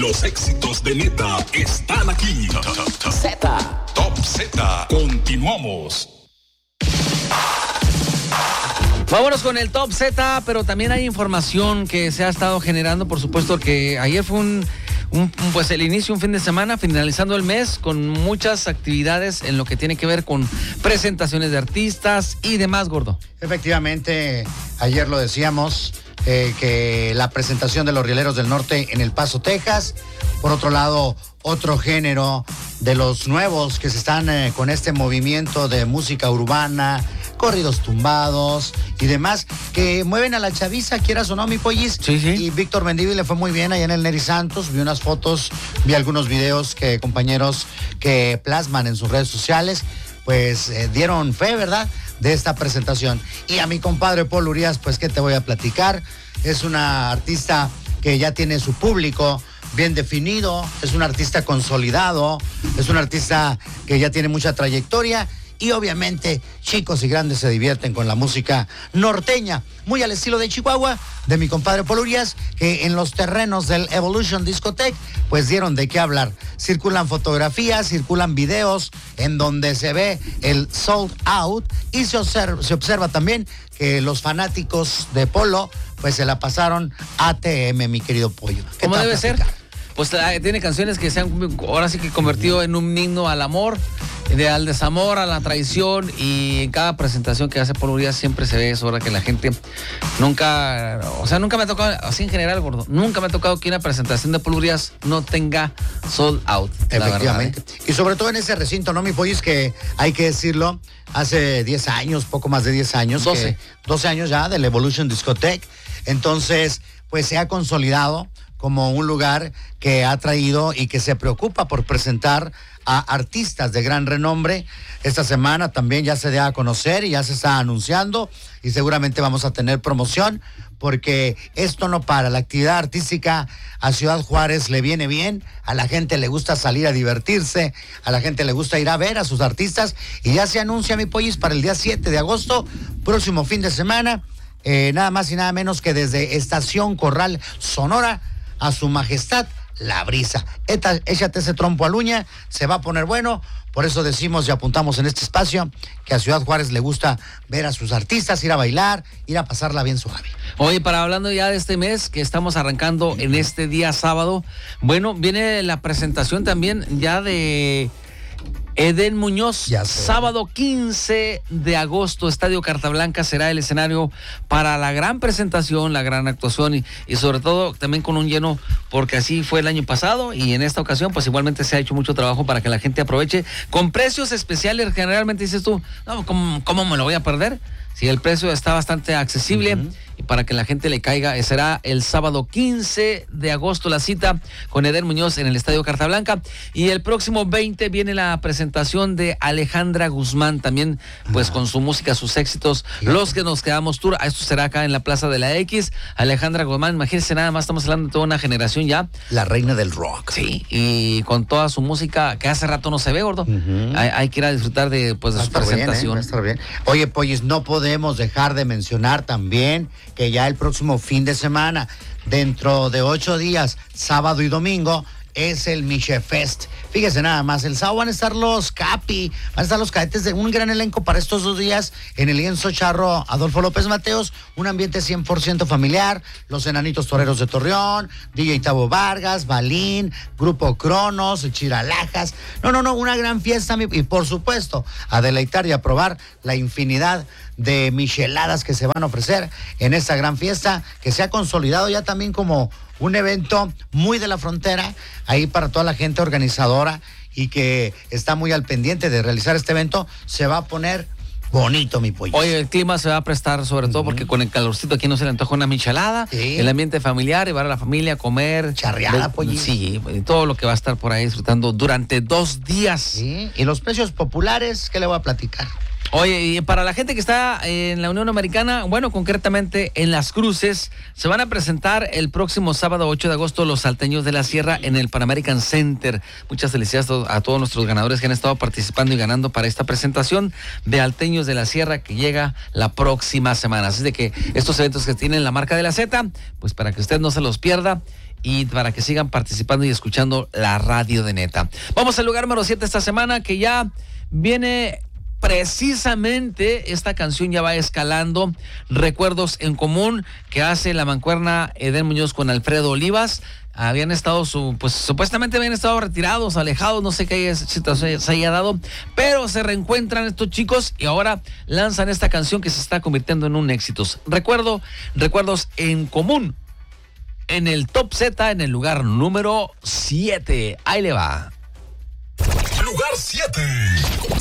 Los éxitos de Neta están aquí. Top Z. Continuamos. Vámonos con el Top Z, pero también hay información que se ha estado generando, por supuesto que ayer fue pues el inicio, un fin de semana, finalizando el mes, con muchas actividades en lo que tiene que ver con presentaciones de artistas y demás, gordo. Efectivamente, ayer lo decíamos, que la presentación de los Rieleros del Norte en El Paso, Texas. Por otro lado, otro género de los nuevos que se están con este movimiento de música urbana, corridos tumbados y demás, que mueven a la chaviza, quieras o no, mi pollis. Sí. Y Víctor Mendívil le fue muy bien allá en el Neri Santos. Vi unas fotos, vi algunos videos que compañeros que plasman en sus redes sociales, pues dieron fe, ¿verdad?, de esta presentación. Y a mi compadre Paul Urias, pues, ¿qué te voy a platicar? Es una artista que ya tiene su público bien definido, es un artista consolidado, es un artista que ya tiene mucha trayectoria. Y obviamente chicos y grandes se divierten con la música norteña, muy al estilo de Chihuahua, de mi compadre Paul Urias, que en los terrenos del Evolution Discotech pues dieron de qué hablar. Circulan fotografías, circulan videos en donde se ve el sold out y se observa también que los fanáticos de Polo pues se la pasaron ATM, mi querido Pollo. ¿Cómo debe ser? Pues tiene canciones que se han ahora sí que convertido en un himno al amor, al desamor, a la traición, y en cada presentación que hace Paul Urias siempre se ve eso, ahora que la gente nunca me ha tocado, así en general, gordo, nunca me ha tocado que una presentación de Paul Urias no tenga sold out. Efectivamente. La verdad, Y sobre todo en ese recinto, ¿no, mi pollo? Es que hay que decirlo, hace 10 años, poco más de 10 años. 12 años ya del Evolution Discotech. Entonces, pues se ha consolidado como un lugar que ha traído y que se preocupa por presentar a artistas de gran renombre. Esta semana también ya se da a conocer y ya se está anunciando, y seguramente vamos a tener promoción, porque esto no para. La actividad artística a Ciudad Juárez le viene bien, a la gente le gusta salir a divertirse, a la gente le gusta ir a ver a sus artistas, y ya se anuncia, mi pollis, para el día 7 de agosto, próximo fin de semana, nada más y nada menos que desde Estación Corral Sonora a Su Majestad La Brisa. Échate ese trompo al uña, se va a poner bueno. Por eso decimos y apuntamos en este espacio que a Ciudad Juárez le gusta ver a sus artistas, ir a bailar, ir a pasarla bien suave. Oye, hablando ya de este mes que estamos arrancando en este día sábado, bueno, viene la presentación también ya de Edén Muñoz. Sábado 15 de agosto, Estadio Carta Blanca será el escenario para la gran presentación, la gran actuación y sobre todo también con un lleno, porque así fue el año pasado, y en esta ocasión pues igualmente se ha hecho mucho trabajo para que la gente aproveche con precios especiales. Generalmente dices tú, no, ¿cómo me lo voy a perder? Si el precio está bastante accesible. Y para que la gente le caiga, será el sábado 15 de agosto la cita con Edén Muñoz en el Estadio Carta Blanca. Y el próximo 20 viene la presentación de Alejandra Guzmán, también pues con su música, sus éxitos, Los que nos quedamos tour. Esto será acá en la Plaza de la X. Alejandra Guzmán, imagínense nada más, estamos hablando de toda una generación ya. La reina del rock. Sí, y con toda su música que hace rato no se ve, gordo. Hay que ir a disfrutar de su presentación. Va a estar bien. Oye, Pollis, no podemos dejar de mencionar también que ya el próximo fin de semana, dentro de 8 días, sábado y domingo, es el Miche Fest. Fíjese nada más, el sábado van a estar los Capi, van a estar los cadetes de un gran elenco para estos 2 días en el lienzo charro Adolfo López Mateos, un ambiente 100% familiar, los Enanitos Toreros de Torreón, DJ Tavo Vargas, Balín, Grupo Cronos, Chiralajas, no, una gran fiesta, y por supuesto, a deleitar y a probar la infinidad de micheladas que se van a ofrecer en esta gran fiesta, que se ha consolidado ya también como un evento muy de la frontera, ahí para toda la gente organizadora y que está muy al pendiente de realizar este evento. Se va a poner bonito, mi pollo. Oye, el clima se va a prestar sobre todo porque con el calorcito aquí no se le antoja una michelada. Sí. El ambiente familiar, llevar a la familia a comer. Charreada, pollo. Sí, todo lo que va a estar por ahí disfrutando durante 2 días. Sí, y los precios populares, ¿qué le voy a platicar? Oye, y para la gente que está en la Unión Americana, bueno, concretamente en Las Cruces, se van a presentar el próximo sábado 8 de agosto los Salteños de la Sierra en el Pan American Center. Muchas felicidades a todos nuestros ganadores que han estado participando y ganando para esta presentación de Salteños de la Sierra que llega la próxima semana. Así de que estos eventos que tienen la marca de la Z, pues para que usted no se los pierda y para que sigan participando y escuchando la radio de Neta. Vamos al lugar número 7 esta semana, que ya viene precisamente, esta canción ya va escalando. Recuerdos en Común, que hace la mancuerna Edén Muñoz con Alfredo Olivas. Habían estado, supuestamente habían estado retirados, alejados, no sé qué situación se haya dado, pero se reencuentran estos chicos y ahora lanzan esta canción que se está convirtiendo en un éxito. Recuerdos en Común, en el Top Z, en el lugar número 7. Ahí le va. Lugar 7.